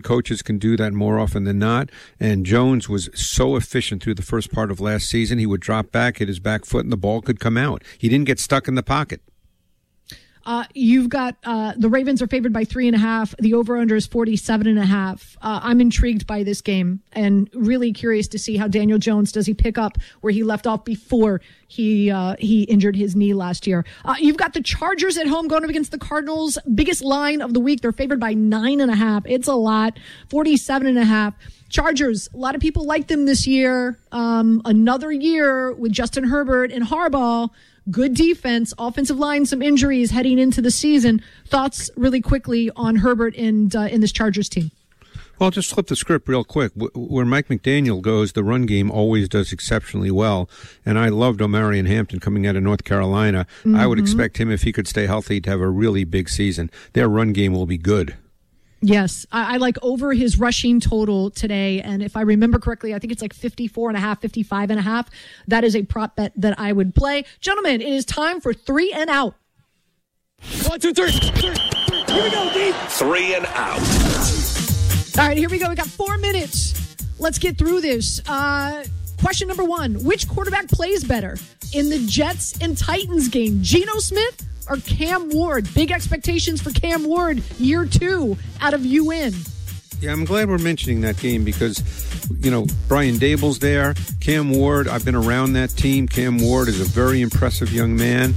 coaches can do that more often than not. And Jones was so efficient through the first part of last season. He would drop back, hit his back foot, and the ball could come out. He didn't get stuck in the pocket. You've got the Ravens are favored by 3.5. The over-under is 47.5. I'm intrigued by this game and really curious to see how Daniel Jones, does he pick up where he left off before he injured his knee last year. You've got the Chargers at home going up against the Cardinals. Biggest line of the week. They're favored by 9.5. It's a lot. 47.5. Chargers, a lot of people like them this year. Another year with Justin Herbert and Harbaugh. Good defense, offensive line, some injuries heading into the season. Thoughts really quickly on Herbert and in this Chargers team? Well, just flip the script real quick. Where Mike McDaniel goes, the run game always does exceptionally well. And I loved Omarion Hampton coming out of North Carolina. Mm-hmm. I would expect him, if he could stay healthy, to have a really big season. Their run game will be good. Yes, I like over his rushing total today. And if I remember correctly, I think it's like 54.5, 55.5. That is a prop bet that I would play. Gentlemen, it is time for 3 and Out. 1, 2, 3. Here we go, D. 3 and Out. All right, here we go. We got 4 minutes. Let's get through this. Question number 1. Which quarterback plays better in the Jets and Titans game? Geno Smith or Cam Ward? Big expectations for Cam Ward, year 2 out of UN. Yeah, I'm glad we're mentioning that game because, Brian Daboll's there. Cam Ward, I've been around that team. Cam Ward is a very impressive young man.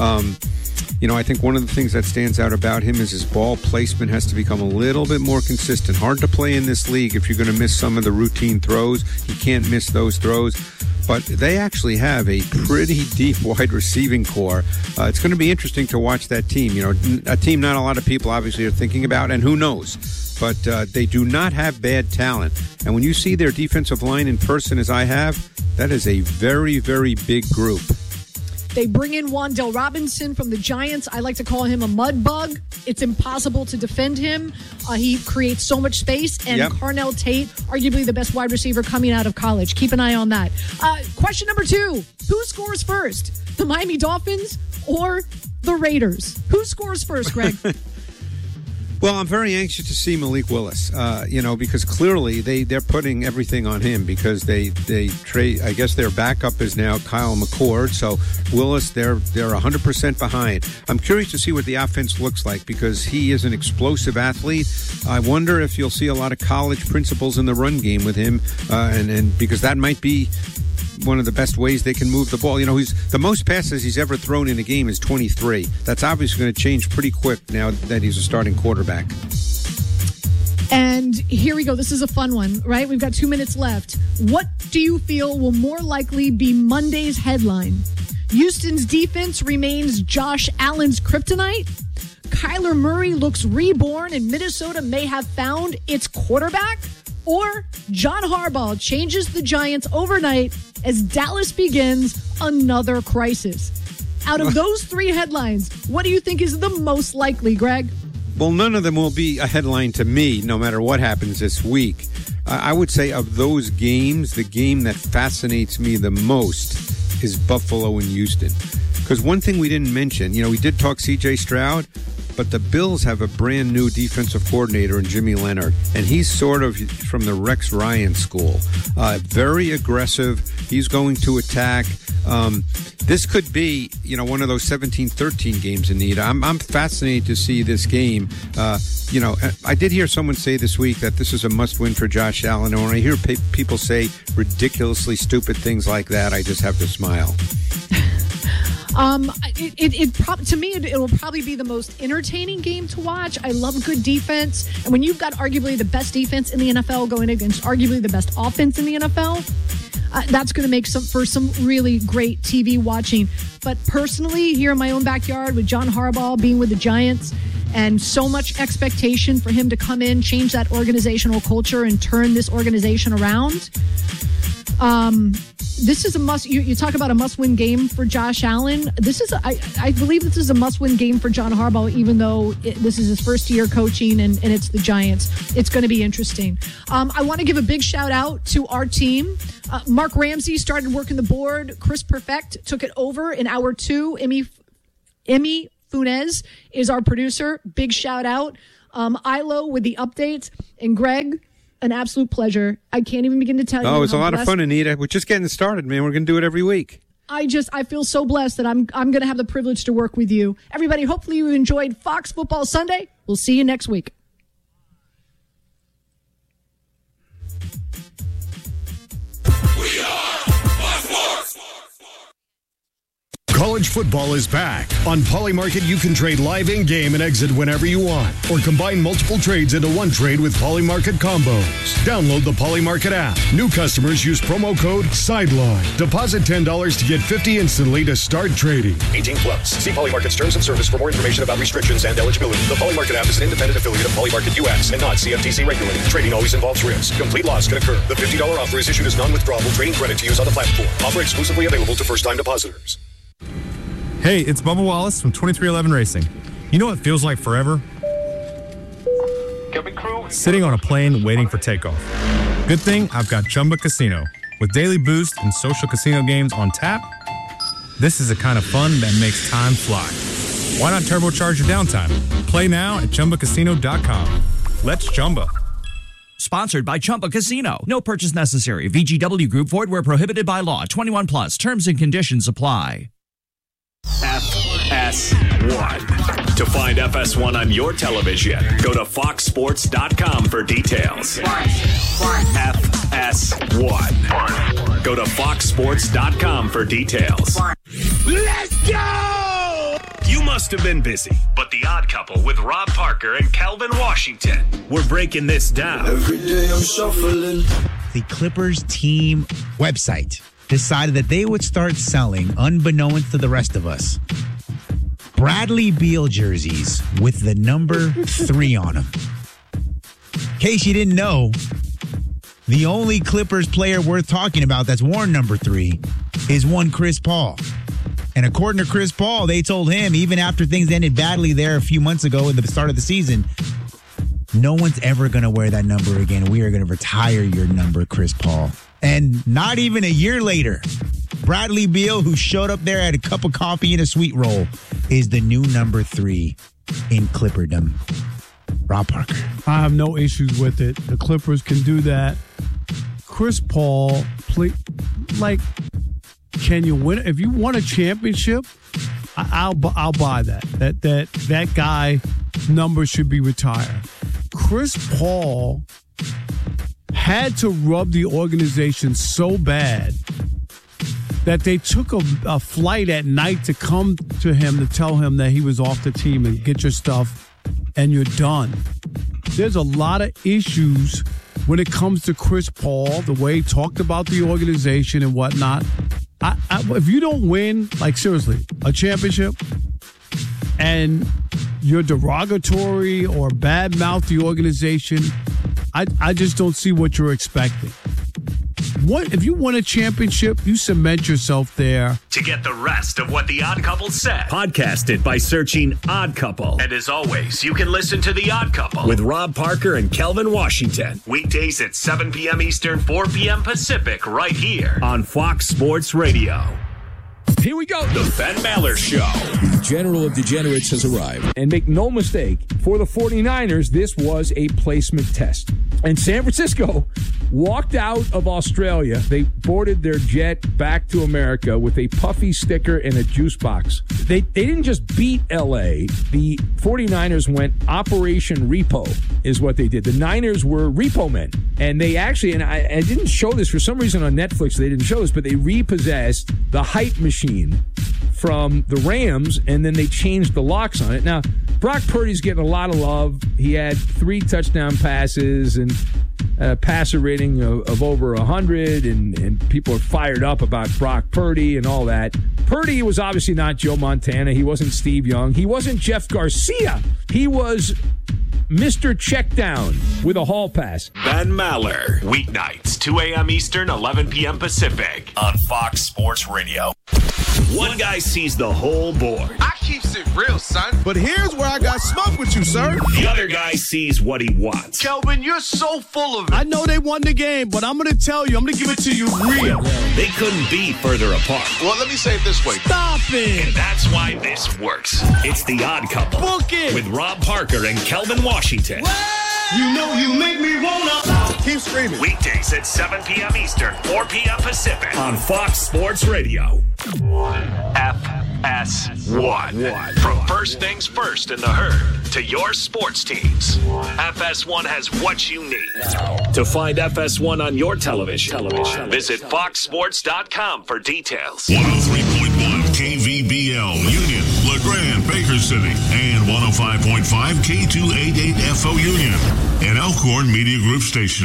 I think one of the things that stands out about him is his ball placement has to become a little bit more consistent. Hard to play in this league if you're going to miss some of the routine throws. You can't miss those throws. But they actually have a pretty deep wide receiving core. It's going to be interesting to watch that team. A team not a lot of people obviously are thinking about, and who knows. But they do not have bad talent. And when you see their defensive line in person as I have, that is a very, very big group. They bring in Wan'Dale Robinson from the Giants. I like to call him a mud bug. It's impossible to defend him. He creates so much space. And Yep. Carnell Tate, arguably the best wide receiver coming out of college. Keep an eye on that. Question number 2. Who scores first? The Miami Dolphins or the Raiders? Who scores first, Greg? Well, I'm very anxious to see Malik Willis, because clearly they're putting everything on him because they trade. I guess their backup is now Kyle McCord. So Willis, they're 100% behind. I'm curious to see what the offense looks like because he is an explosive athlete. I wonder if you'll see a lot of college principles in the run game with him, and because that might be one of the best ways they can move the ball. He's the most passes he's ever thrown in a game is 23. That's obviously going to change pretty quick now that he's a starting quarterback. And here we go. This is a fun one, right? We've got 2 minutes left. What do you feel will more likely be Monday's headline? Houston's defense remains Josh Allen's kryptonite? Kyler Murray looks reborn and Minnesota may have found its quarterback? Or John Harbaugh changes the Giants overnight as Dallas begins another crisis. Out of those 3 headlines, what do you think is the most likely, Greg? Well, none of them will be a headline to me, no matter what happens this week. I would say of those games, the game that fascinates me the most is Buffalo and Houston. Because one thing we didn't mention, we did talk C.J. Stroud, but the Bills have a brand new defensive coordinator in Jimmy Leonard, and he's sort of from the Rex Ryan school. Very aggressive. He's going to attack. This could be, one of those 17-13 games, Anita. I'm fascinated to see this game. I did hear someone say this week that this is a must-win for Josh Allen, and when I hear people say ridiculously stupid things like that, I just have to smile. To me, it will probably be the most entertaining game to watch. I love good defense. And when you've got arguably the best defense in the NFL going against arguably the best offense in the NFL, that's going to make for some really great TV watching. But personally, here in my own backyard with John Harbaugh being with the Giants and so much expectation for him to come in, change that organizational culture and turn this organization around, this is a must. You talk about a must-win game for Josh Allen. I believe this is a must-win game for John Harbaugh, even though this is his first year coaching and it's the Giants. It's going to be interesting. I want to give a big shout out to our team. Mark Ramsey started working the board. Chris Perfect took it over in hour 2. Emmy Funes is our producer. Big shout out. Ilo with the updates, and Greg, an absolute pleasure. I can't even begin to tell you. Oh, it was a lot of fun, Anita. We're just getting started, man. We're going to do it every week. I feel so blessed that I'm going to have the privilege to work with you. Everybody, hopefully you enjoyed Fox Football Sunday. We'll see you next week. We are Fox Sports. College football is back. On Polymarket, you can trade live in-game and exit whenever you want, or combine multiple trades into one trade with Polymarket combos. Download the Polymarket app. New customers use promo code SIDELINE. Deposit $10 to get $50 instantly to start trading. 18 plus. See Polymarket's terms and service for more information about restrictions and eligibility. The Polymarket app is an independent affiliate of Polymarket US and not CFTC regulated. Trading always involves risk. Complete loss can occur. The $50 offer is issued as non-withdrawable trading credit to use on the platform. Offer exclusively available to first-time depositors. Hey, it's Bubba Wallace from 2311 Racing. You know what feels like forever? Sitting on a plane waiting for takeoff. Good thing I've got Chumba Casino. With daily boost and social casino games on tap, this is the kind of fun that makes time fly. Why not turbocharge your downtime? Play now at ChumbaCasino.com. Let's Chumba. Sponsored by Chumba Casino. No purchase necessary. VGW Group. Void where prohibited by law. 21 plus. Terms and conditions apply. FS1. To find FS1 on your television, go to foxsports.com for details. FS1. Go to foxsports.com for details. Let's go! You must have been busy, but The Odd Couple with Rob Parker and Calvin Washington. We're breaking this down. Every day I'm shuffling. The Clippers team website decided that they would start selling, unbeknownst to the rest of us, Bradley Beal jerseys with the number 3 on them. In case you didn't know, the only Clippers player worth talking about that's worn number 3 is one Chris Paul. And according to Chris Paul, they told him, even after things ended badly there a few months ago at the start of the season, no one's ever going to wear that number again. We are going to retire your number, Chris Paul. And not even a year later, Bradley Beal, who showed up there at a cup of coffee and a sweet roll, is the new number 3 in Clipperdom. Rob Parker. I have no issues with it. The Clippers can do that. Chris Paul, can you win? If you won a championship, I'll buy that. That guy number should be retired. Chris Paul had to rub the organization so bad that they took a flight at night to come to him to tell him that he was off the team and get your stuff and you're done. There's a lot of issues when it comes to Chris Paul, the way he talked about the organization and whatnot. If you don't win, seriously, a championship and you're derogatory or badmouth the organization, I just don't see what you're expecting. If you won a championship, you cement yourself there. To get the rest of what The Odd Couple said, podcast it by searching Odd Couple. And as always, you can listen to The Odd Couple with Rob Parker and Kelvin Washington. Weekdays at 7 p.m. Eastern, 4 p.m. Pacific, right here on Fox Sports Radio. Here we go. The Ben Maller Show. The General of Degenerates has arrived. And make no mistake, for the 49ers, this was a placement test. And San Francisco walked out of Australia. They boarded their jet back to America with a puffy sticker and a juice box. They didn't just beat L.A. The 49ers went Operation Repo is what they did. The Niners were repo men. And they actually, and I didn't show this for some reason on Netflix, they didn't show this, but they repossessed the hype machine from the Rams, and then they changed the locks on it. Now, Brock Purdy's getting a lot of love. He had 3 touchdown passes and a passer rating of over 100, and people are fired up about Brock Purdy and all that. Purdy was obviously not Joe Montana. He wasn't Steve Young. He wasn't Jeff Garcia. He was Mr. Checkdown with a hall pass. Ben Maller, weeknights, 2 a.m. Eastern, 11 p.m. Pacific on Fox Sports Radio. One guy sees the whole board. I keeps it real, son. But here's where I got smoke with you, sir. The other guy sees what he wants. Kelvin, you're so full of it. I know they won the game, but I'm going to tell you, I'm going to give it to you real. They couldn't be further apart. Well, let me say it this way. Stop it. And that's why this works. It's The Odd Couple. Book it. With Rob Parker and Kelvin Washington. You know you make me wanna. Keep screaming. Weekdays at 7 p.m. Eastern, 4 p.m. Pacific on Fox Sports Radio. FS1. From first things first in the herd to your sports teams, FS1 has what you need. To find FS1 on your television, visit foxsports.com for details. 103.1 KVBL Union, LeGrand, Baker City, and 105.5 K288FO Union, an Elkhorn Media Group station.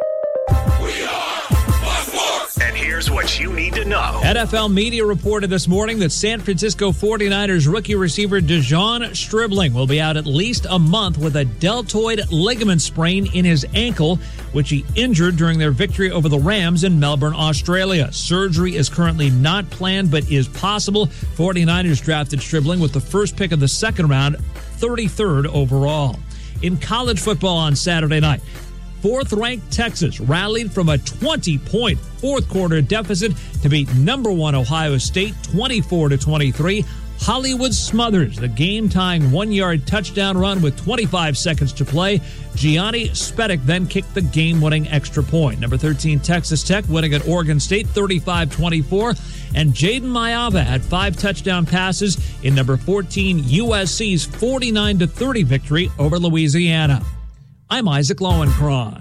And here's what you need to know. NFL media reported this morning that San Francisco 49ers rookie receiver Dejon Stribling will be out at least a month with a deltoid ligament sprain in his ankle, which he injured during their victory over the Rams in Melbourne, Australia. Surgery is currently not planned, but is possible. 49ers drafted Stribling with the first pick of the second round, 33rd overall. In college football on Saturday night, fourth-ranked Texas rallied from a 20-point fourth-quarter deficit to beat number 1 Ohio State 24-23. Hollywood smothers the game-tying 1-yard touchdown run with 25 seconds to play. Gianni Spedic then kicked the game-winning extra point. Number 13 Texas Tech winning at Oregon State 35-24. And Jaden Mayava had 5 touchdown passes in number 14 USC's 49-30 victory over Louisiana. I'm Isaac Lowenkron.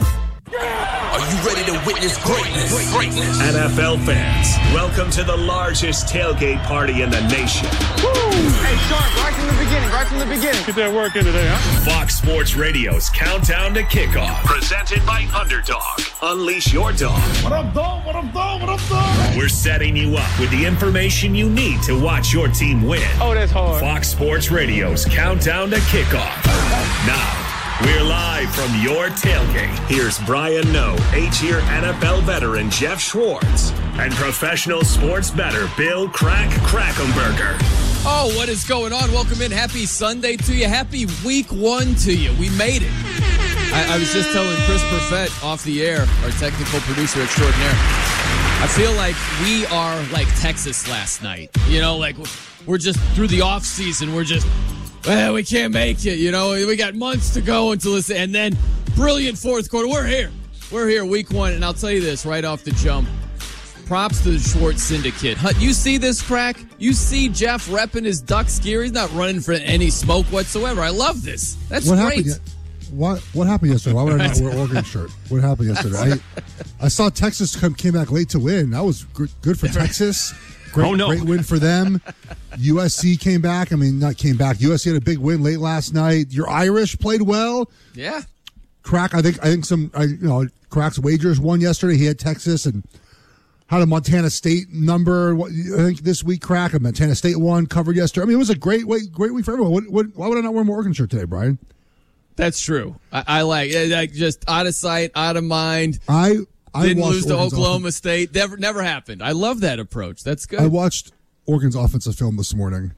Are you ready to witness greatness? NFL fans, welcome to the largest tailgate party in the nation. Woo! Hey, Sharp, right from the beginning. Get that work in today, huh? Fox Sports Radio's Countdown to Kickoff, presented by Underdog. Unleash your dog. What up, dog? What up, dog? What up, dog? We're setting you up with the information you need to watch your team win. Oh, that's hard. Fox Sports Radio's Countdown to Kickoff. Now, we're live from your tailgate. Here's Brian Noe, 8-year NFL veteran Jeff Schwartz, and professional sports bettor Bill Krackomberger. Oh, what is going on? Welcome in. Happy Sunday to you. Happy week 1 to you. We made it. I was just telling Chris Perfett off the air, our technical producer extraordinaire, I feel like we are like Texas last night. You know, like we're just through the off season. We're just, well, we can't make it. You know, we got months to go until this, and then brilliant fourth quarter. We're here week 1. And I'll tell you this right off the jump. Props to the Schwartz Syndicate. You see this, Crack? You see Jeff repping his Ducks gear? He's not running for any smoke whatsoever. I love this. That's great. What happened yesterday? Why would I not wear an Oregon shirt? What happened yesterday? I saw Texas came back late to win. That was good for Texas. Great win for them. USC came back. I mean, not came back. USC had a big win late last night. Your Irish played well. Yeah. Crack. I think Crack's wagers won yesterday. He had Texas and had a Montana State number. I think this week, Crack. Montana State won, covered yesterday. I mean, it was a great week for everyone. Why would I not wear my Oregon shirt today, Brian? That's true. I like it. Just out of sight, out of mind. I didn't lose to Oklahoma State. Never happened. I love that approach. That's good. I watched Oregon's offensive film this morning.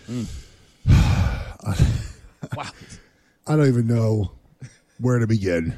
Wow. I don't even know where to begin.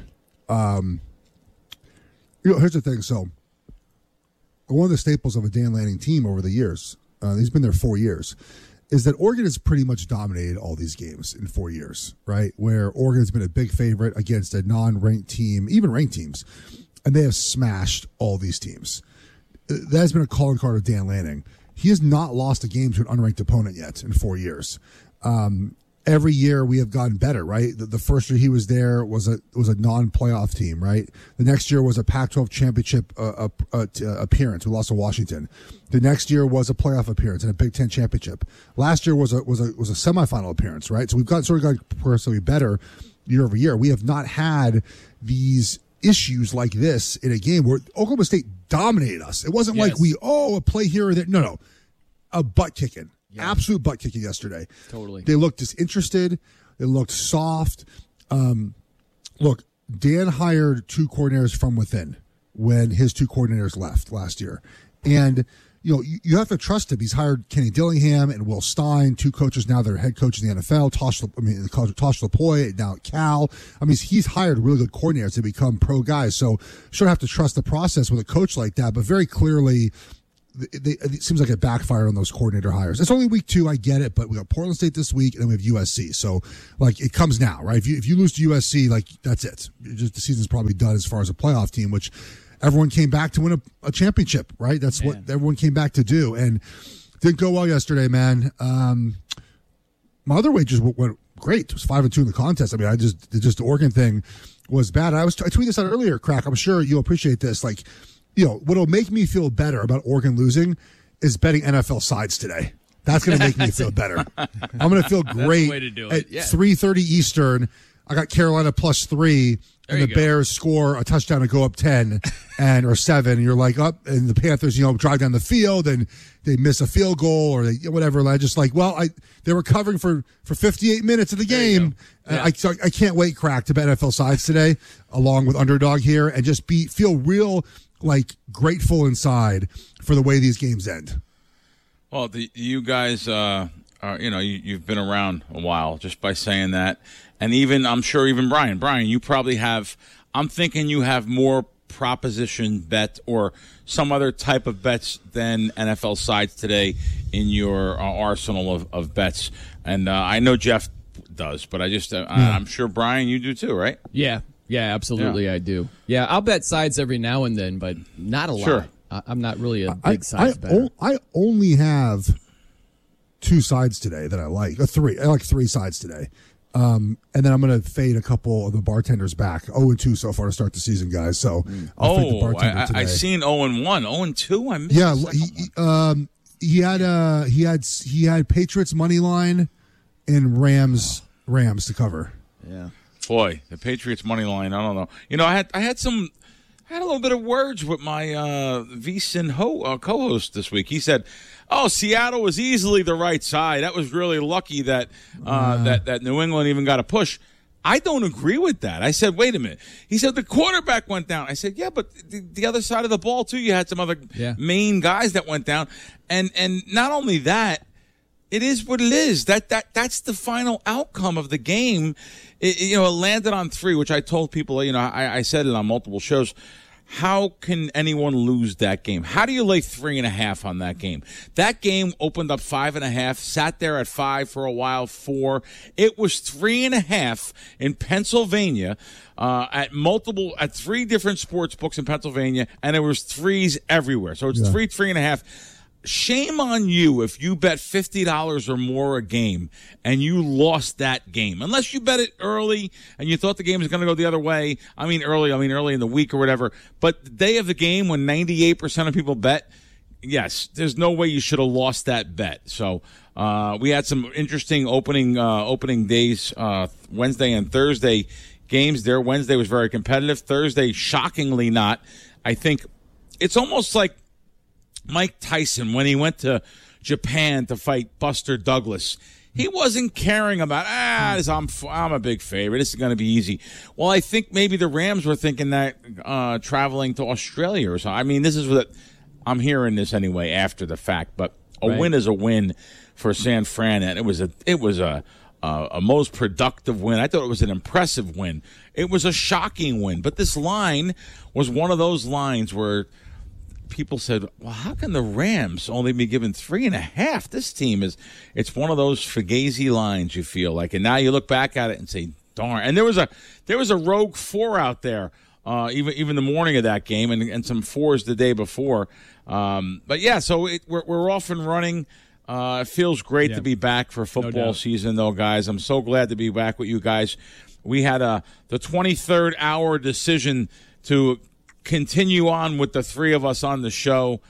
Here's the thing. So, one of the staples of a Dan Lanning team over the years, he's been there 4 years, is that Oregon has pretty much dominated all these games in 4 years, right? Where Oregon has been a big favorite against a non-ranked team, even ranked teams, and they have smashed all these teams. That has been a calling card of Dan Lanning. He has not lost a game to an unranked opponent yet in 4 years. Every year we have gotten better, right? The first year he was there was a non-playoff team, right? The next year was a Pac-12 championship appearance. We lost to Washington. The next year was a playoff appearance and a Big Ten championship. Last year was a semifinal appearance, right? So we've gotten progressively better year over year. We have not had these issues like this in a game where Oklahoma State dominated us. It wasn't like a play here or there. No, a butt kicking. Yeah. Absolute butt kicking yesterday. Totally. They looked disinterested. They looked soft. Look, Dan hired 2 coordinators from within when his 2 coordinators left last year. And you have to trust him. He's hired Kenny Dillingham and Will Stein, two coaches now that are head coach in the NFL. Tosh Lupoi, now at Cal. I mean, he's hired really good coordinators to become pro guys. So sure have to trust the process with a coach like that. But very clearly, it seems like it backfired on those coordinator hires. It's only week 2, I get it, but we got Portland State this week, and then we have USC. So, like, it comes now, right? If you lose to USC, like, that's it. The season's probably done as far as a playoff team, which everyone came back to win a championship, right? That's what everyone came back to do, and didn't go well yesterday, man. My other wagers went great. It was 5-2 in the contest. I mean, just the Oregon thing was bad. I tweeted this out earlier, Crack. I'm sure you'll appreciate this. Like, what'll make me feel better about Oregon losing is betting NFL sides today. That's going to make me feel better. I'm going to feel great at 3:30 Eastern. I got Carolina +3, and the Bears score a touchdown to go up 10 or 7. And you're like, up, and the Panthers, drive down the field and they miss a field goal or whatever. And I just like, they were covering for 58 minutes of the game. Yeah. I can't wait, Crack, to bet NFL sides today, along with Underdog here, and just feel real grateful inside for the way these games end. Well, you guys you've been around a while just by saying that. And I'm sure even Brian, you probably have, I'm thinking you have more proposition bet or some other type of bets than NFL sides today in your arsenal of bets. And I know Jeff does, but I'm sure, Brian, you do too, right? Yeah, absolutely, I do. Yeah, I'll bet sides every now and then, but not a lot. Sure. I'm not really a big sides better. I only have 2 sides today that I like. 3. I like 3 sides today. And then I'm going to fade a couple of the bartenders back. 0-2 so far to start the season, guys. So I'll fade the bartender today. I seen 0-1, 0-2. I missed. Yeah, he had Patriots money line and Rams to cover. Yeah, boy, the Patriots money line. I don't know. I had a little bit of words with my VSiN co-host this week. He said, Seattle was easily the right side. That was really lucky that that New England even got a push. I don't agree with that. I said, wait a minute. He said the quarterback went down. I said, yeah, but the other side of the ball too. You had some other main guys that went down, and not only that, it is what it is. That's the final outcome of the game. It landed on 3, which I told people. I said it on multiple shows. How can anyone lose that game? How do you lay 3.5 on that game? That game opened up 5.5, sat there at 5 for a while, 4. It was 3.5 in Pennsylvania at 3 different sports books in Pennsylvania, and there was 3s everywhere. So it's 3.5. Shame on you if you bet $50 or more a game and you lost that game. Unless you bet it early and you thought the game was going to go the other way. I mean early in the week or whatever. But the day of the game when 98% of people bet, yes, there's no way you should have lost that bet. So we had some interesting opening days, Wednesday and Thursday games there. Wednesday was very competitive. Thursday, shockingly not. I think it's almost like Mike Tyson, when he went to Japan to fight Buster Douglas, he wasn't caring about, I'm a big favorite. This is going to be easy. Well, I think maybe the Rams were thinking that traveling to Australia or something. I mean, this is what I'm hearing this anyway after the fact, but a win is a win for San Fran, and it was a most productive win. I thought it was an impressive win. It was a shocking win, but this line was one of those lines where people said, well, how can the Rams only be given 3.5? This team it's one of those Fugazi lines, you feel like. And now you look back at it and say, darn. And there was a rogue 4 out there, even the morning of that game, and some 4s the day before. But yeah, so we're off and running. It feels great to be back for football season, though, guys. I'm so glad to be back with you guys. We had the 23rd hour decision to continue on with the 3 of us on the show.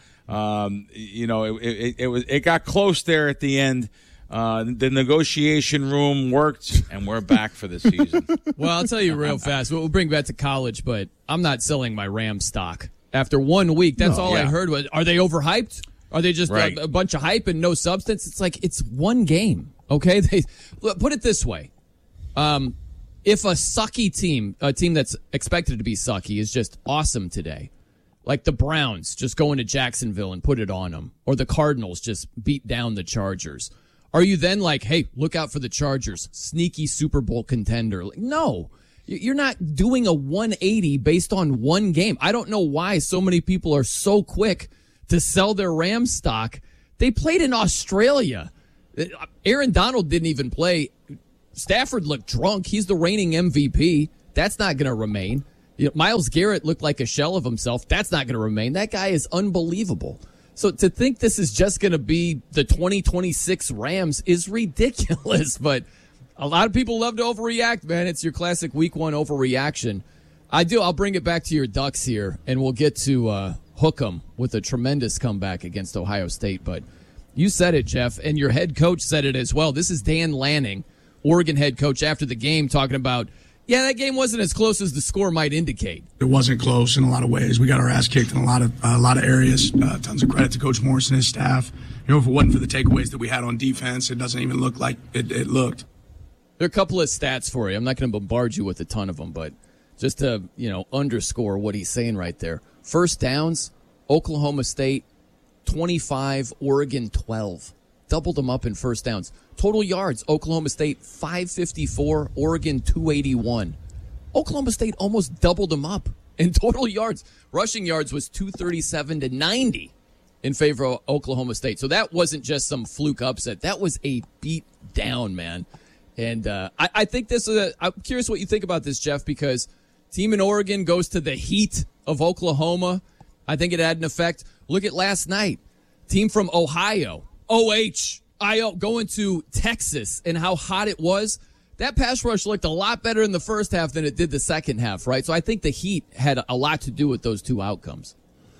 It got close there at the end. The negotiation room worked, and we're back for the season. Well, I'll tell you real fast. We'll bring back to college, but I'm not selling my Rams stock. After 1 week, that's all I heard was, are they overhyped? Are they just a bunch of hype and no substance? It's like, it's one game, okay? Put it this way. If a sucky team, a team that's expected to be sucky, is just awesome today, like the Browns just going to Jacksonville and put it on them, or the Cardinals just beat down the Chargers, are you then like, hey, look out for the Chargers, sneaky Super Bowl contender? Like, no, you're not doing a 180 based on one game. I don't know why so many people are so quick to sell their Rams stock. They played in Australia. Aaron Donald didn't even play. Stafford looked drunk. He's the reigning MVP. That's not going to remain. Myles Garrett looked like a shell of himself. That's not going to remain. That guy is unbelievable. So to think this is just going to be the 2026 Rams is ridiculous. But a lot of people love to overreact, man. It's your classic week one overreaction. I'll bring it back to your Ducks here, and we'll get to hook 'em with a tremendous comeback against Ohio State. But you said it, Jeff, and your head coach said it as well. This is Dan Lanning, Oregon head coach, after the game, talking about, yeah, that game wasn't as close as the score might indicate. It wasn't close in a lot of ways. We got our ass kicked in a lot of areas. Tons of credit to Coach Morris and his staff. If it wasn't for the takeaways that we had on defense, it doesn't even look like it looked. There are a couple of stats for you. I'm not going to bombard you with a ton of them, but just to underscore what he's saying right there. First downs, Oklahoma State 25, Oregon 12. Doubled them up in first downs. Total yards, Oklahoma State 554, Oregon 281. Oklahoma State almost doubled them up in total yards. Rushing yards was 237 to 90 in favor of Oklahoma State. So that wasn't just some fluke upset. That was a beat down, man. And I think I'm curious what you think about this, Jeff, because team in Oregon goes to the heat of Oklahoma. I think it had an effect. Look at last night. Team from Ohio, OHIO, going to Texas and how hot it was. That pass rush looked a lot better in the first half than it did the second half, right? So I think the heat had a lot to do with those two outcomes.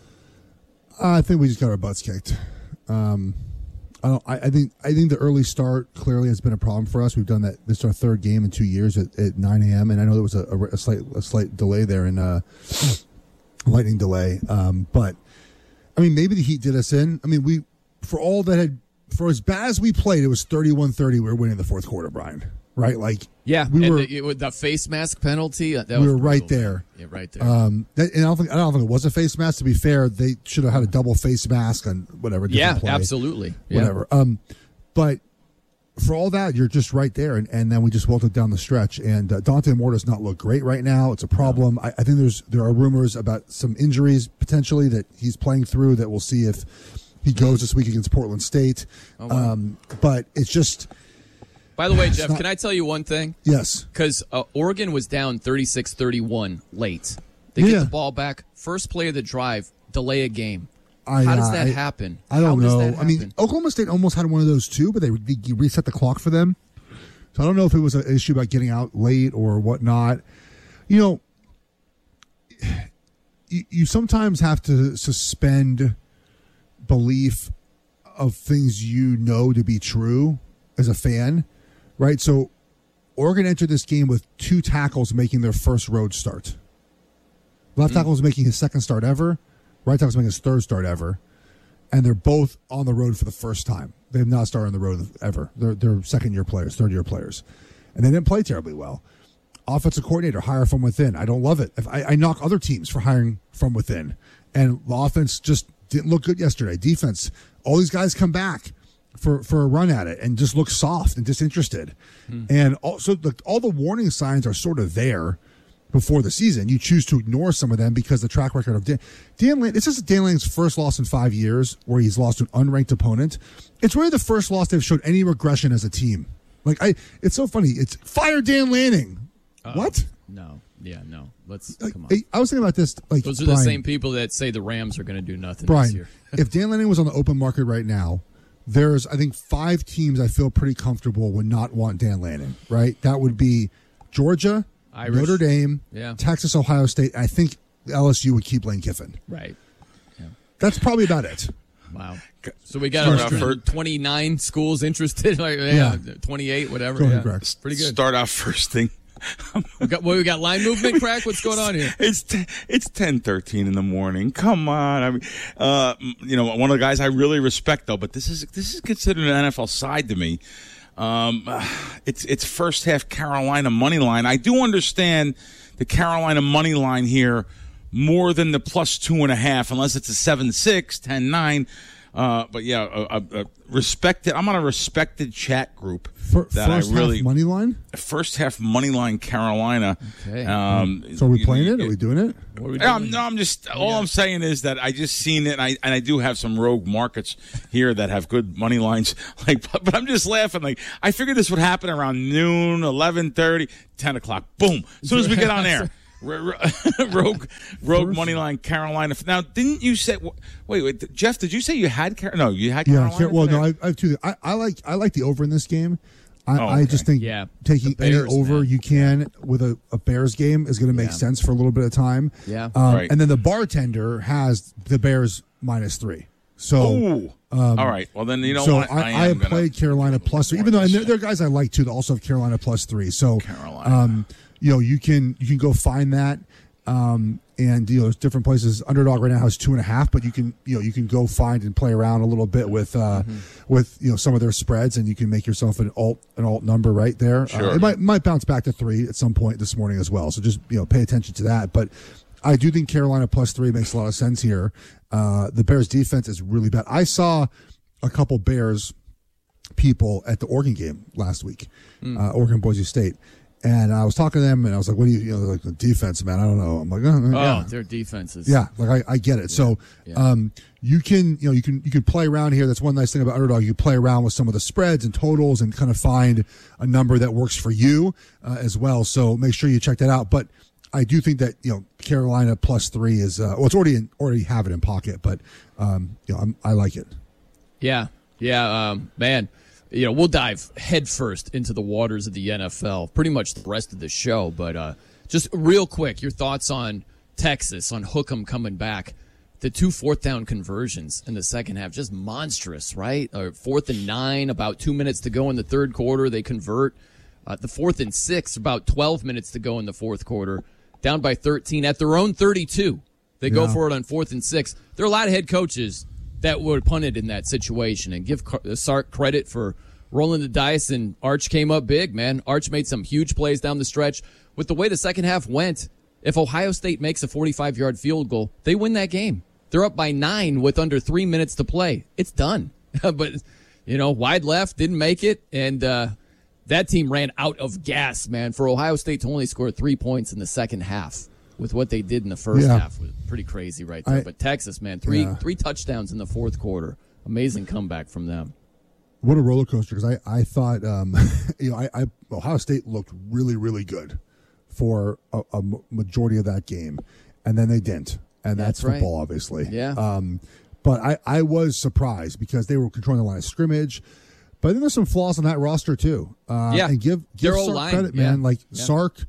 I think we just got our butts kicked. I think the early start clearly has been a problem for us. We've done that. This is our third game in 2 years at 9 a.m. And I know there was a slight delay there in lightning delay. But I mean, maybe the heat did us in. I mean, for as bad as we played, it was 31-30. We were winning the fourth quarter, Brian. Right? Like, yeah, with the face mask penalty, we were right there. Yeah, right there. And I don't think it was a face mask. To be fair, they should have had a double face mask on whatever. Yeah, play, absolutely. Whatever. Yeah. But for all that, you're just right there, and then we just wilted down the stretch. And Dante Moore does not look great right now. It's a problem. No. I think there are rumors about some injuries potentially that he's playing through. That we'll see if he goes this week against Portland State. Oh, wow. But it's just. By the way, Jeff, can I tell you one thing? Yes. Because Oregon was down 36-31 late. They get the ball back. First play of the drive, delay a game. How does that happen? I don't know. I mean, Oklahoma State almost had one of those too, but they reset the clock for them. So I don't know if it was an issue about getting out late or whatnot. You sometimes have to suspend belief of things you know to be true as a fan. Right, so Oregon entered this game with two tackles making their first road start. Left tackle was making his second start ever. Right tackle was making his third start ever. And they're both on the road for the first time. They have not started on the road ever. They're second-year players, third-year players. And they didn't play terribly well. Offensive coordinator, hire from within. I don't love it. I knock other teams for hiring from within. And the offense just didn't look good yesterday. Defense, all these guys come back for a run at it and just look soft and disinterested. And also all the warning signs are sort of there before the season. You choose to ignore some of them because the track record of Dan Lanning, this is Dan Lanning's first loss in 5 years where he's lost to an unranked opponent. It's really the first loss they've showed any regression as a team. It's so funny. It's fire Dan Lanning. What? No. Yeah, no. Let's come on. I was thinking about this. Those are the same people that say the Rams are going to do nothing this year. If Dan Lanning was on the open market right now, there's, I think, 5 teams I feel pretty comfortable would not want Dan Lanning, right? That would be Georgia, Irish, Notre Dame, Texas, Ohio State. I think LSU would keep Lane Kiffin. Right. Yeah. That's probably about it. Wow. So we got 29 schools interested. 28, whatever. Pretty good. Start out first thing. we got line movement, Crack? What's going on here? It's 10:13 in the morning. Come on. I mean, one of the guys I really respect though, but this is considered an NFL side to me. It's first half Carolina money line. I do understand the Carolina money line here more than the plus 2.5 unless it's a 7-6, 10-9. But yeah, respected. I'm on a respected chat group that first I really half money line. First half money line Carolina. Okay. So are we playing it? Are we doing it? No, I'm just. All I'm saying is that I just seen it, and I do have some rogue markets here that have good money lines. But I'm just laughing. Like, I figured this would happen around noon, 11:30, 10 o'clock. Boom! As soon as we get on air. rogue money line Carolina. Now, didn't you say? Wait, Jeff? Did you say you had Carolina? No, you had Carolina. Well, no, I have two. I like the over in this game. I just think taking any over you can with a Bears game is going to make sense for a little bit of time. Yeah, right. And then the bartender has the Bears -3. So, all right. Well, then you know what? I have played Carolina +3, even though there are guys I like too that also have Carolina +3. So, Carolina. You can go find that, and there's different places. Underdog right now has 2.5, but you can go find and play around a little bit with some of their spreads, and you can make yourself an alt number right there. Sure. It might bounce back to 3 at some point this morning as well. So just pay attention to that. But I do think Carolina +3 makes a lot of sense here. The Bears defense is really bad. I saw a couple Bears people at the Oregon game last week, Oregon Boise State. And I was talking to them, and I was like, "What do you like the defense, man? I don't know." I'm like, their defense is I get it." So, you can play around here. That's one nice thing about Underdog. You can play around with some of the spreads and totals, and kind of find a number that works for you as well. So make sure you check that out. But I do think that Carolina +3 is it's already have it in pocket, but I like it. Yeah, man. We'll dive headfirst into the waters of the NFL pretty much the rest of the show. But just real quick, your thoughts on Texas, on Hookem coming back. The 2 4th-down conversions in the second half, just monstrous, right? 4th and 9, about 2 minutes to go in the third quarter. They convert. The 4th and 6, about 12 minutes to go in the fourth quarter. Down by 13 at their own 32. They go for it on 4th and 6. There are a lot of head coaches that would punt it in that situation, and give Sark credit for rolling the dice, and Arch came up big, man. Arch made some huge plays down the stretch. With the way the second half went, if Ohio State makes a 45-yard field goal, they win that game. They're up by 9 with under 3 minutes to play. It's done. But, wide left, didn't make it, and that team ran out of gas, man. For Ohio State to only score 3 points in the second half with what they did in the first half was pretty crazy right there. But Texas, man, three touchdowns in the fourth quarter. Amazing comeback from them. What a roller coaster, because I thought, Ohio State looked really, really good for a majority of that game, and then they didn't. And that's football, obviously. Yeah. But I was surprised because they were controlling the line of scrimmage. But I think there's some flaws on that roster, too. And give Sark credit, man. Sark,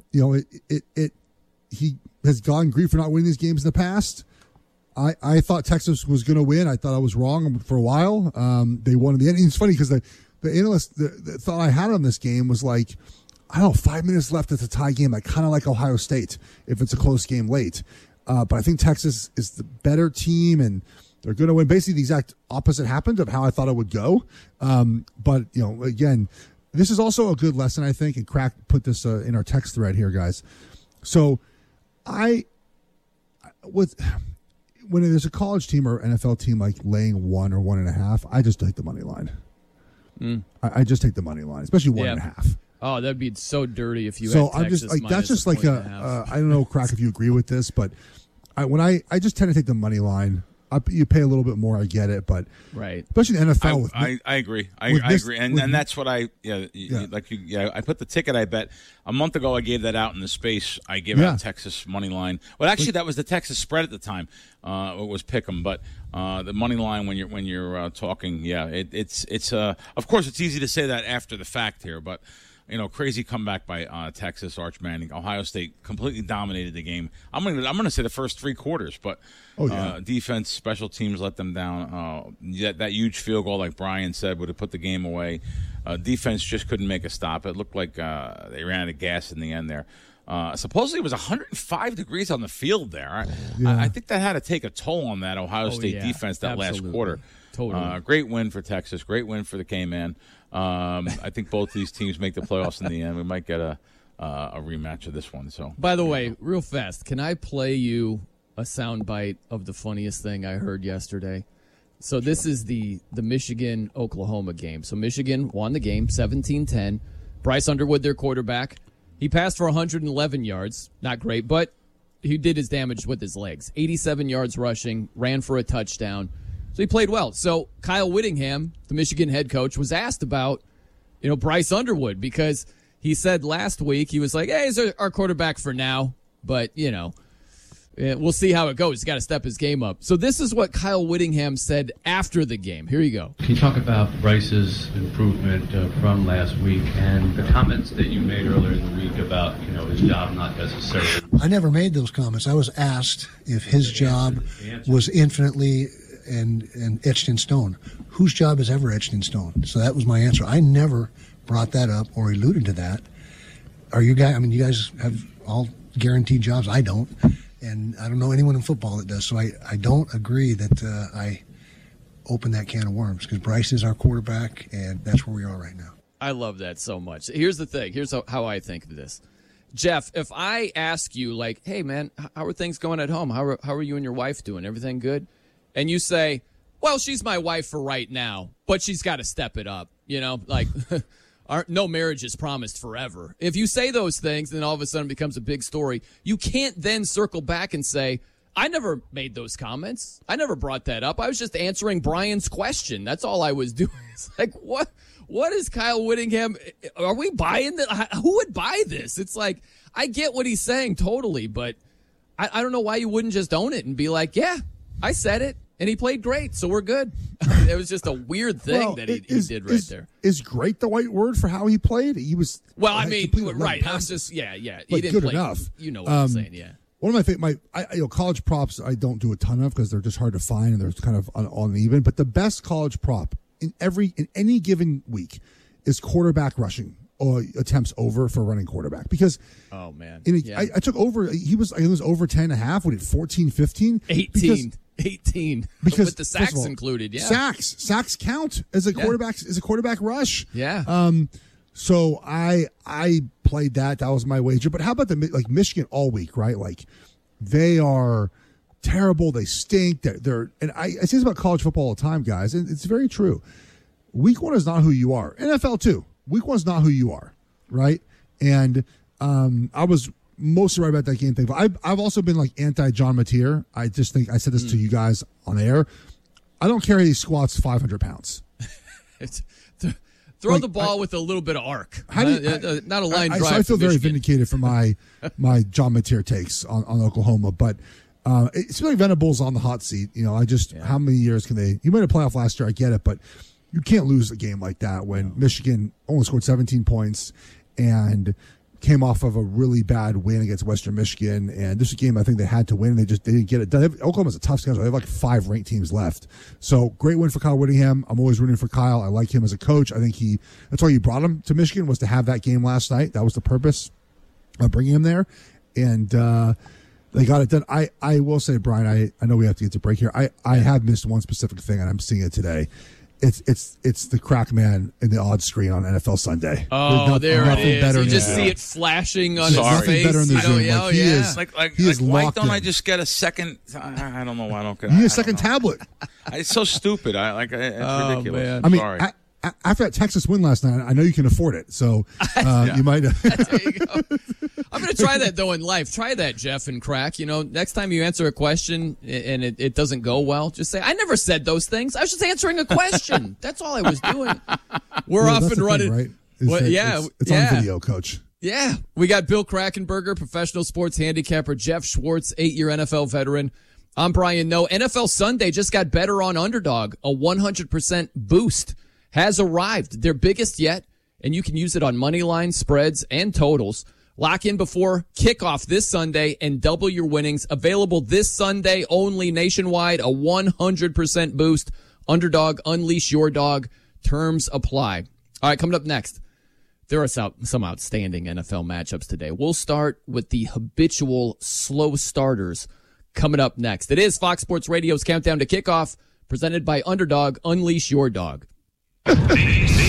he has gotten grief for not winning these games in the past. I thought Texas was going to win. I thought I was wrong for a while. They won in the end. And it's funny because the analyst, the thought I had on this game was like, I don't know, 5 minutes left. It's a tie game. I kind of like Ohio State if it's a close game late. But I think Texas is the better team, and they're going to win. Basically, the exact opposite happened of how I thought it would go. But, again, this is also a good lesson, I think, and Crack put this in our text thread here, guys. So when there's a college team or NFL team like laying 1 or 1.5, I just take the money line. I just take the money line, especially 1.5. Oh, that'd be so dirty if you. Had I'm Texas just like that's just like I don't know, Crack, if you agree with this, but I just tend to take the money line. You pay a little bit more, I get it, but especially the NFL. I agree. I agree, and that's what I put the ticket. I bet a month ago I gave that out in the space. I gave out Texas money line. Well, actually, that was the Texas spread at the time. It was pick'em, but the money line when you're talking, it's of course it's easy to say that after the fact here, but. Crazy comeback by Texas, Arch Manning. Ohio State completely dominated the game. I'm gonna say the first 3 quarters, but defense, special teams let them down. That huge field goal, like Brian said, would have put the game away. Defense just couldn't make a stop. It looked like they ran out of gas in the end there. Supposedly it was 105 degrees on the field there. I think that had to take a toll on that Ohio State defense that last quarter. Totally. Great win for Texas. Great win for the K-Man. I think both these teams make the playoffs in the end. We might get a a rematch of this one. So, by the way, real fast, can I play you a soundbite of the funniest thing I heard yesterday? So this is the Michigan-Oklahoma game. So Michigan won the game 17-10. Bryce Underwood, their quarterback. He passed for 111 yards. Not great, but he did his damage with his legs. 87 yards rushing, ran for a touchdown. So he played well. So Kyle Whittingham, the Michigan head coach, was asked about, Bryce Underwood, because he said last week, he was like, hey, he's our quarterback for now, but, we'll see how it goes. He's got to step his game up. So this is what Kyle Whittingham said after the game. Here you go. Can you talk about Bryce's improvement from last week and the comments that you made earlier in the week about, his job not necessarily? I never made those comments. I was asked if his job was infinitely and etched in stone. Whose job is ever etched in stone? So that was my answer. I never brought that up or alluded to that. Are you guys? I mean, you guys have all guaranteed jobs. I don't. And I don't know anyone in football that does. So I don't agree that I opened that can of worms, because Bryce is our quarterback, and that's where we are right now. I love that so much. Here's the thing. Here's how I think of this. Jeff, if I ask you, like, hey, man, how are things going at home? How are you and your wife doing? Everything good? And you say, well, she's my wife for right now, but she's got to step it up. No marriage is promised forever. If you say those things, then all of a sudden it becomes a big story. You can't then circle back and say, I never made those comments. I never brought that up. I was just answering Brian's question. That's all I was doing. It's like, what is Kyle Whittingham? Are we buying that? Who would buy this? It's like, I get what he's saying totally, but I don't know why you wouldn't just own it and be like, yeah, I said it, and he played great, so we're good. It was just a weird thing that he did right there. Is great the right word for how he played? He was right. I was just he didn't good play enough. You know what I'm saying? Yeah. One of my college props I don't do a ton of because they're just hard to find and they're kind of uneven. But the best college prop in any given week is quarterback rushing or attempts over for running quarterback, because oh man, I took over. He was over 10.5. What did 14, 15, 18 because with the sacks included. Yeah, sacks count as a quarterback rush. Yeah. So I played that. That was my wager. But how about Michigan all week, right? Like, they are terrible. They stink. They're and I say this about college football all the time, guys, and it's very true. Week one is not who you are. NFL too. Week one's not who you are, right? And I was mostly right about that game thing. But I've also been like anti-John Mateer. I just think I said this to you guys on air. I don't care if he squats 500 pounds. Throw the ball with a little bit of arc. Not a line drive. I feel very vindicated for my John Mateer takes on Oklahoma. But it seems like Venables on the hot seat. How many years can they? He made a playoff last year. I get it, but you can't lose a game like that when Michigan only scored 17 points and came off of a really bad win against Western Michigan. And this is a game I think they had to win. They didn't get it done. Oklahoma's a tough schedule. They have like 5 ranked teams left. So great win for Kyle Whittingham. I'm always rooting for Kyle. I like him as a coach. I think that's why you brought him to Michigan, was to have that game last night. That was the purpose of bringing him there. And they got it done. I will say, Brian, I know we have to get to break here. I have missed one specific thing, and I'm seeing it today. It's the crack man in the odd screen on NFL Sunday. Oh, there it is. You just see it flashing on his face. Nothing better in the Zoom. He is why locked don't in. I just get a second? I don't know why I don't get. You need a second tablet. It's so stupid. It's ridiculous. Man. I mean, sorry. After that Texas win last night, I know you can afford it. So you might. There you go. I'm going to try that, though, in life. Try that, Jeff and Crack. Next time you answer a question and it doesn't go well, just say, I never said those things. I was just answering a question. That's all I was doing. We're off and running. Thing, right? It's on video, Coach. Yeah. We got Bill Krackomberger, professional sports handicapper, Jeff Schwartz, 8-year NFL veteran. I'm Brian Noe. NFL Sunday just got better on Underdog. A 100% boost has arrived. Their biggest yet, and you can use it on money lines, spreads, and totals. Lock in before kickoff this Sunday and double your winnings. Available this Sunday only nationwide. A 100% boost. Underdog, unleash your dog. Terms apply. All right, coming up next, there are some outstanding NFL matchups today. We'll start with the habitual slow starters coming up next. It is Fox Sports Radio's Countdown to Kickoff, presented by Underdog, unleash your dog. This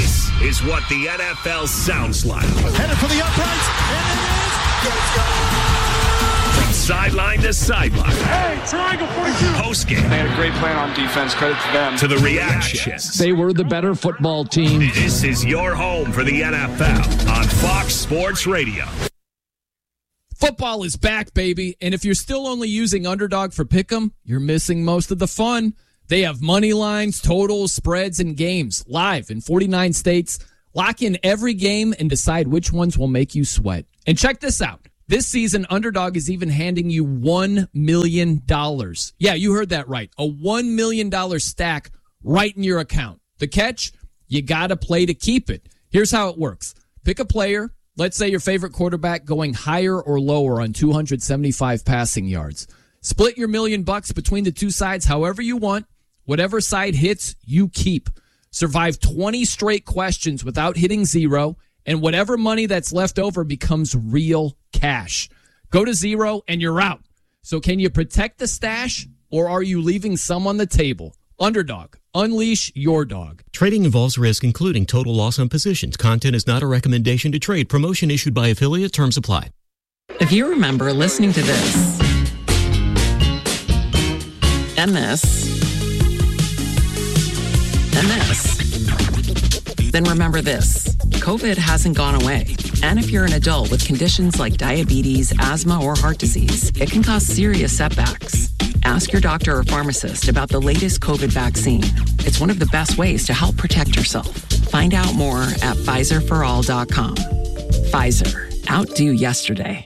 is what the NFL sounds like. Headed for the uprights, and it is. From sideline to sideline. Hey, triangle 42. Postgame. They had a great plan on defense. Credit to them. To the reactions. They were the better football team. This is your home for the NFL on Fox Sports Radio. Football is back, baby. And if you're still only using Underdog for Pick'em, you're missing most of the fun. They have money lines, totals, spreads, and games live in 49 states. Lock in every game and decide which ones will make you sweat. And check this out. This season, Underdog is even handing you $1 million. Yeah, you heard that right. A $1 million stack right in your account. The catch? You got to play to keep it. Here's how it works. Pick a player. Let's say your favorite quarterback going higher or lower on 275 passing yards. Split your $1 million between the two sides however you want. Whatever side hits, you keep. Survive 20 straight questions without hitting zero, and whatever money that's left over becomes real cash. Go to zero and you're out. So can you protect the stash, or are you leaving some on the table? Underdog. Unleash your dog. Trading involves risk, including total loss on positions. Content is not a recommendation to trade. Promotion issued by affiliate. Terms apply. If you remember listening to this and this and this, then remember this. COVID hasn't gone away. And if you're an adult with conditions like diabetes, asthma, or heart disease, it can cause serious setbacks. Ask your doctor or pharmacist about the latest COVID vaccine. It's one of the best ways to help protect yourself. Find out more at PfizerForAll.com. Pfizer. Outdo yesterday.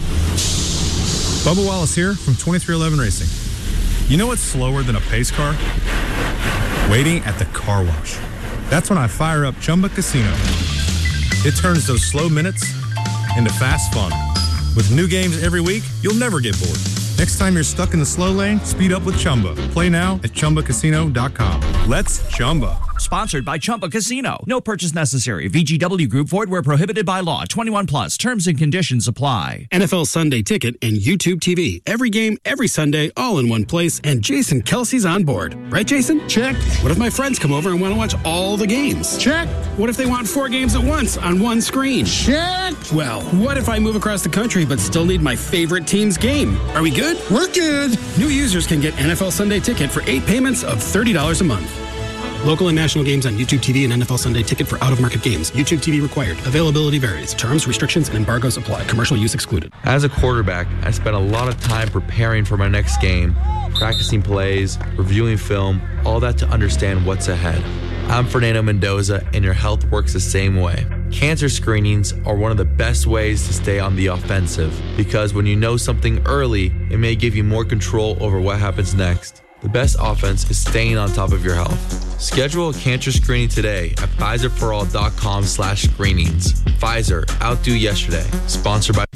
Bubba Wallace here from 2311 Racing. You know what's slower than a pace car? Waiting at the car wash. That's when I fire up Chumba Casino. It turns those slow minutes into fast fun. With new games every week, you'll never get bored. Next time you're stuck in the slow lane, speed up with Chumba. Play now at ChumbaCasino.com. Let's Chumba. Sponsored by Chumba Casino. No purchase necessary. VGW Group. Void where prohibited by law. 21 plus. Terms and conditions apply. NFL Sunday Ticket and YouTube TV. Every game, every Sunday, all in one place. And Jason Kelsey's on board. Right, Jason? Check. What if my friends come over and want to watch all the games? Check. What if they want 4 games at once on one screen? Check. Well, what if I move across the country but still need my favorite team's game? Are we good? We're good. New users can get NFL Sunday Ticket for 8 payments of $30 a month. Local and national games on YouTube TV and NFL Sunday Ticket for out-of-market games. YouTube TV required. Availability varies. Terms, restrictions, and embargoes apply. Commercial use excluded. As a quarterback, I spent a lot of time preparing for my next game, practicing plays, reviewing film, all that to understand what's ahead. I'm Fernando Mendoza, and your health works the same way. Cancer screenings are one of the best ways to stay on the offensive, because when you know something early, it may give you more control over what happens next. The best offense is staying on top of your health. Schedule a cancer screening today at PfizerForAll.com/screenings. Pfizer, outdo yesterday. Sponsored by...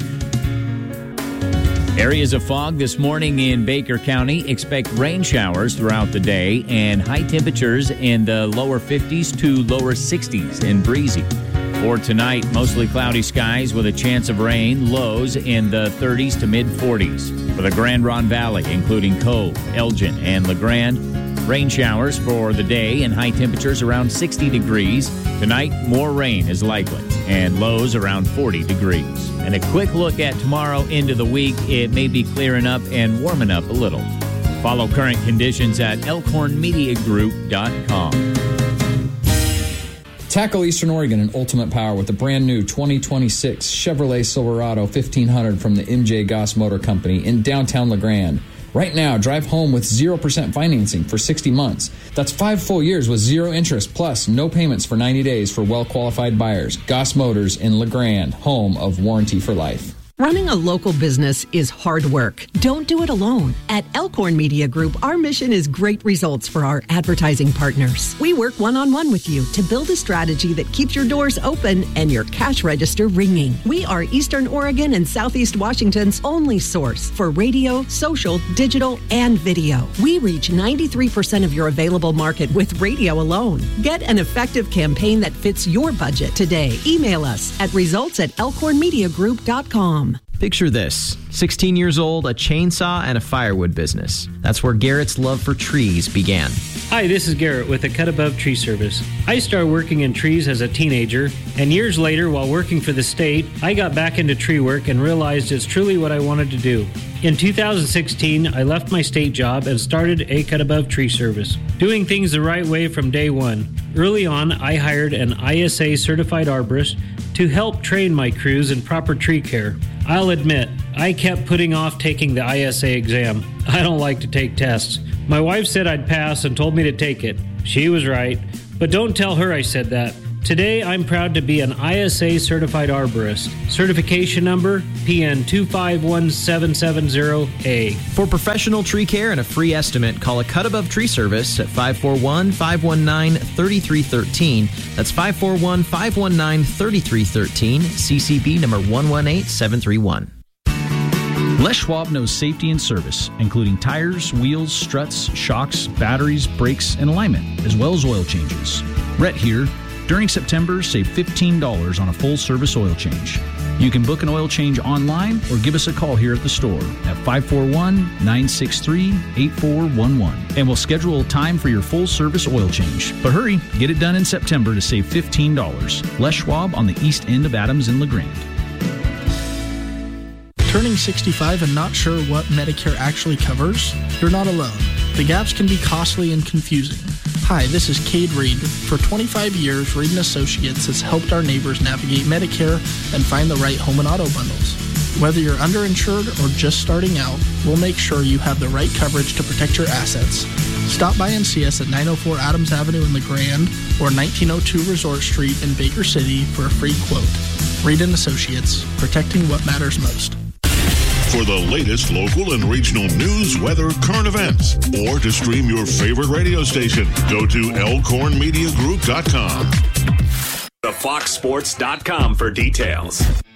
Areas of fog this morning in Baker County. Expect rain showers throughout the day and high temperatures in the lower 50s to lower 60s and breezy. For tonight, mostly cloudy skies with a chance of rain, lows in the 30s to mid-40s. For the Grand Ronde Valley, including Cove, Elgin, and LeGrand, rain showers for the day and high temperatures around 60 degrees. Tonight, more rain is likely and lows around 40 degrees. And a quick look at tomorrow into the week. It may be clearing up and warming up a little. Follow current conditions at elkhornmediagroup.com. Tackle Eastern Oregon in ultimate power with the brand new 2026 Chevrolet Silverado 1500 from the MJ Goss Motor Company in downtown LeGrand. Right now, drive home with 0% financing for 60 months. That's 5 full years with zero interest, plus no payments for 90 days for well-qualified buyers. Goss Motors in LeGrand, home of Warranty for Life. Running a local business is hard work. Don't do it alone. At Elkhorn Media Group, our mission is great results for our advertising partners. We work one-on-one with you to build a strategy that keeps your doors open and your cash register ringing. We are Eastern Oregon and Southeast Washington's only source for radio, social, digital, and video. We reach 93% of your available market with radio alone. Get an effective campaign that fits your budget today. Email us at results@elkhornmediagroup.com. Picture this, 16 years old, a chainsaw, and a firewood business. That's where Garrett's love for trees began. Hi, this is Garrett with the Cut Above Tree Service. I started working in trees as a teenager, and years later, while working for the state, I got back into tree work and realized it's truly what I wanted to do. In 2016, I left my state job and started a Cut Above Tree Service, doing things the right way from day one. Early on, I hired an ISA certified arborist to help train my crews in proper tree care. I'll admit, I kept putting off taking the ISA exam. I don't like to take tests. My wife said I'd pass and told me to take it. She was right, but don't tell her I said that. Today, I'm proud to be an ISA certified arborist. Certification number PN 251770A. For professional tree care and a free estimate, call a Cut Above Tree Service at 541-519-3313. That's 541-519-3313, CCB number 118731. Les Schwab knows safety and service, including tires, wheels, struts, shocks, batteries, brakes, and alignment, as well as oil changes. Rhett here. During September, save $15 on a full-service oil change. You can book an oil change online or give us a call here at the store at 541-963-8411. And we'll schedule a time for your full-service oil change. But hurry, get it done in September to save $15. Les Schwab on the east end of Adams and LaGrande. Turning 65 and not sure what Medicare actually covers? You're not alone. The gaps can be costly and confusing. Hi, this is Cade Reed. For 25 years, Reed & Associates has helped our neighbors navigate Medicare and find the right home and auto bundles. Whether you're underinsured or just starting out, we'll make sure you have the right coverage to protect your assets. Stop by and see us at 904 Adams Avenue in LaGrande or 1902 Resort Street in Baker City for a free quote. Reed & Associates, protecting what matters most. For the latest local and regional news, weather, current events, or to stream your favorite radio station, go to elkhornmediagroup.com. TheFoxSports.com for details.